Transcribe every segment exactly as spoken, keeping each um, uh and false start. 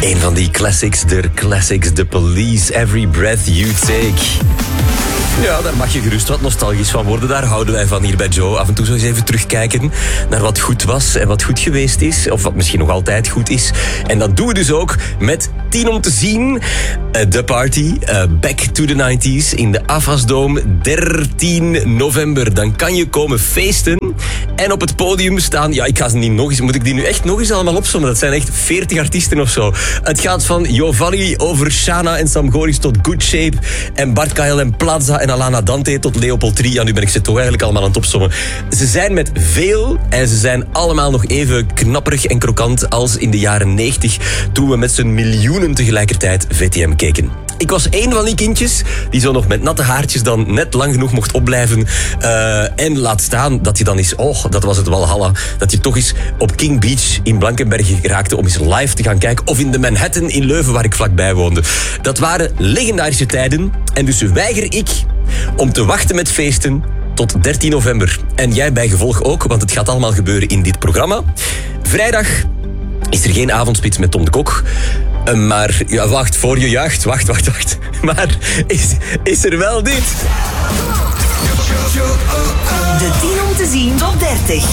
Een van die classics der classics, The Police, Every Breath You Take. Ja, daar mag je gerust wat nostalgisch van worden. Daar houden wij van hier bij Joe. Af en toe zo eens even terugkijken naar wat goed was en wat goed geweest is. Of wat misschien nog altijd goed is. En dat doen we dus ook met tien om te zien. Uh, The Party, uh, Back to the nineties in de Afasdome, dertien november. Dan kan je komen feesten en op het podium staan. Ja, ik ga ze niet nog eens. Moet ik die nu echt nog eens allemaal opzommen? Dat zijn echt veertig artiesten of zo. Het gaat van Giovanni over Shana en Sam Goris tot Good Shape en Bart Kael en Plaza en Alana Dante tot Leopold drie. Ja, nu ben ik ze toch eigenlijk allemaal aan het opzommen. Ze zijn met veel en ze zijn allemaal nog even knapperig en krokant als in de jaren negentig, toen we met z'n miljoenen tegelijkertijd V T M keken. Ik was één van die kindjes die zo nog met natte haartjes dan net lang genoeg mocht opblijven. Uh, en laat staan dat je dan eens, oh, dat was het Walhalla, dat je toch eens op King Beach in Blankenberge raakte om eens live te gaan kijken. Of in de Manhattan in Leuven, waar ik vlakbij woonde. Dat waren legendarische tijden. En dus weiger ik om te wachten met feesten tot dertien november. En jij bij gevolg ook, want het gaat allemaal gebeuren in dit programma. Vrijdag is er geen avondspits met Tom de Kok. Uh, maar, ja, wacht, voor je juicht, wacht, wacht, wacht. Maar is, is er wel dit? De tien om te zien top dertig.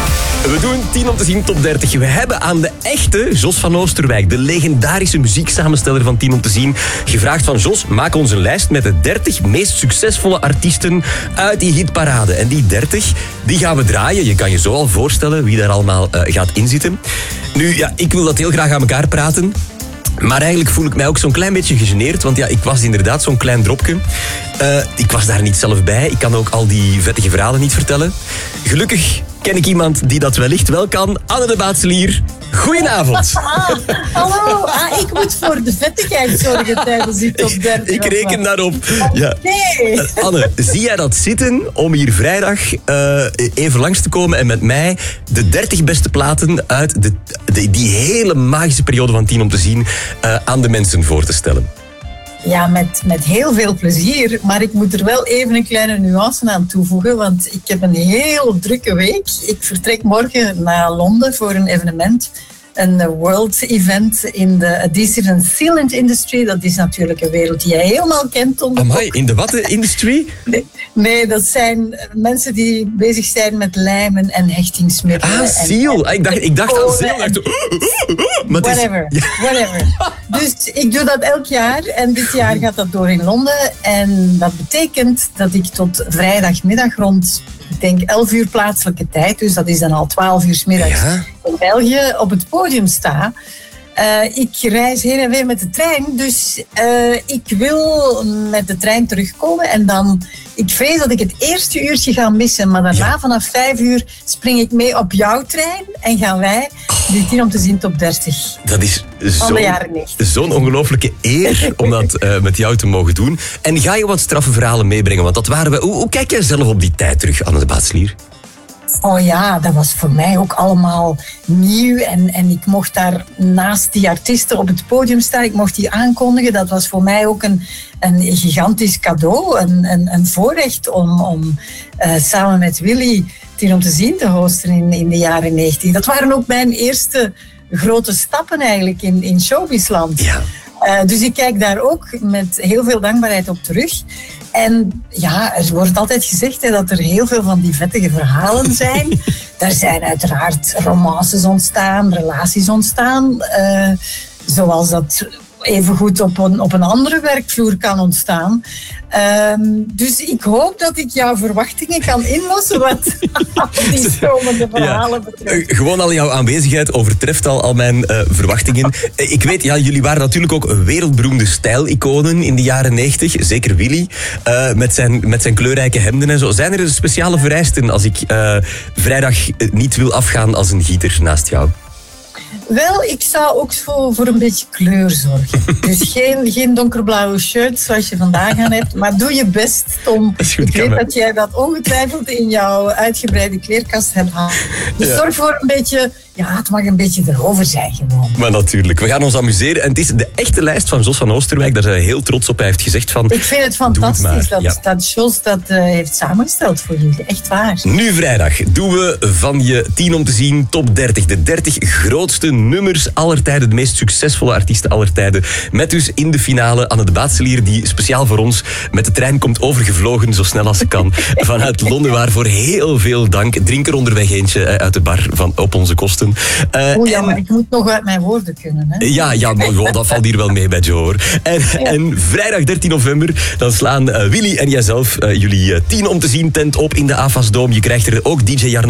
We doen tien om te zien top dertig. We hebben aan de echte Jos van Oosterwijk, de legendarische muzieksamensteller van tien om te zien, gevraagd van Jos, maak ons een lijst met de dertig meest succesvolle artiesten uit die hitparade. En die dertig, die gaan we draaien. Je kan je zo al voorstellen wie daar allemaal uh, gaat inzitten. Nu, ja, ik wil dat heel graag aan elkaar praten. Maar eigenlijk voel ik mij ook zo'n klein beetje gegeneerd. Want ja, ik was inderdaad zo'n klein dropje. Uh, ik was daar niet zelf bij. Ik kan ook al die vettige verhalen niet vertellen. Gelukkig ken ik iemand die dat wellicht wel kan. Anne de Baatselier, goedenavond. Ah, hallo, ah, ik moet voor de vettigheid zorgen tijdens die top dertig. Ik, ik reken daarop. Ja. Nee. Uh, Anne, zie jij dat zitten om hier vrijdag uh, even langs te komen en met mij de dertig beste platen uit de, de, die hele magische periode van tien om te zien uh, aan de mensen voor te stellen? Ja, met, met heel veel plezier. Maar ik moet er wel even een kleine nuance aan toevoegen. Want ik heb een heel drukke week. Ik vertrek morgen naar Londen voor een evenement. Een world event in de adhesive and sealant industry. Dat is natuurlijk een wereld die jij helemaal kent. Amai, in de watten-industrie? Nee, nee, dat zijn mensen die bezig zijn met lijmen en hechtingsmiddelen. Ah, seal. En, en, ik dacht, ik dacht aan seal. En, maar whatever, is, ja. whatever. Dus ik doe dat elk jaar. En dit jaar gaat dat door in Londen. En dat betekent dat ik tot vrijdagmiddag rond, ik denk elf uur plaatselijke tijd, dus dat is dan al twaalf uur 's middags ja. in België, op het podium sta. Uh, ik reis heen en weer met de trein, dus uh, ik wil met de trein terugkomen en dan, ik vrees dat ik het eerste uurtje ga missen, maar daarna ja. vanaf vijf uur spring ik mee op jouw trein en gaan wij die tien om te zien top dertig. Dat is zo'n, zo'n ongelooflijke eer om dat uh, met jou te mogen doen. En ga je wat straffe verhalen meebrengen, want dat waren we. Hoe, hoe kijk jij zelf op die tijd terug, Anne de Baatselier? Oh ja, dat was voor mij ook allemaal nieuw. En, en ik mocht daar naast die artiesten op het podium staan. Ik mocht die aankondigen. Dat was voor mij ook een, een gigantisch cadeau. Een, een, een voorrecht om, om uh, samen met Willy tien om te zien te hosten in, in de jaren negentig. Dat waren ook mijn eerste grote stappen eigenlijk in, in showbizland. Ja. Uh, dus ik kijk daar ook met heel veel dankbaarheid op terug. En ja, er wordt altijd gezegd hè, dat er heel veel van die vettige verhalen zijn. Er zijn uiteraard romances ontstaan, relaties ontstaan. Uh, zoals dat evengoed op een, op een andere werkvloer kan ontstaan. Um, dus ik hoop dat ik jouw verwachtingen kan inlossen wat die stromende verhalen ja, betreft. Gewoon al jouw aanwezigheid overtreft al, al mijn uh, verwachtingen. Ik weet, ja, jullie waren natuurlijk ook wereldberoemde stijliconen in de jaren negentig. Zeker Willy, uh, met, zijn, met zijn kleurrijke hemden en zo. Zijn er speciale vereisten als ik uh, vrijdag niet wil afgaan als een gieter naast jou? Wel, ik zou ook voor, voor een beetje kleur zorgen. Dus geen, geen donkerblauwe shirt zoals je vandaag aan hebt. Maar doe je best, Tom. Goed, ik weet dat jij dat ongetwijfeld in jouw uitgebreide kleerkast hebt gehad. Dus ja. zorg voor een beetje ja, het mag een beetje erover zijn gewoon. Maar natuurlijk, we gaan ons amuseren. En het is de echte lijst van Jos van Oosterwijk. Daar zijn we heel trots op. Hij heeft gezegd van... Ik vind het doe het fantastisch maar. dat, Ja. dat Jos dat uh, heeft samengesteld voor jullie. Echt waar. Nu vrijdag doen we van je tien om te zien top dertig. De dertig grootste nummers aller tijden. De meest succesvolle artiesten aller tijden. Met dus in de finale Anne de Baatselier, die speciaal voor ons met de trein komt overgevlogen, zo snel als ze kan, vanuit Londen. Waarvoor heel veel dank. Drink er onderweg eentje uit de bar van, op onze kosten. Uh, Oeh, ja, en- maar ik moet nog uit mijn woorden kunnen. Hè? Ja, ja, maar gewoon, dat valt hier wel mee bij Joe, hoor. En, en vrijdag dertien november, dan slaan uh, Willy en jijzelf uh, jullie uh, tien om te zien tent op in de AFAS Dome. Je krijgt er ook D J Jarno